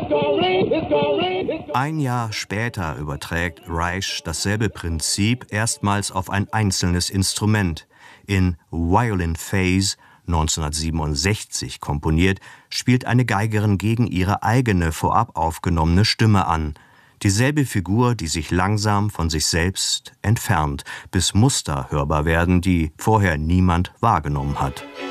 Ein Jahr später überträgt Reich dasselbe Prinzip erstmals auf ein einzelnes Instrument. In Violin Phase, 1967 komponiert, spielt eine Geigerin gegen ihre eigene vorab aufgenommene Stimme an. Dieselbe Figur, die sich langsam von sich selbst entfernt, bis Muster hörbar werden, die vorher niemand wahrgenommen hat.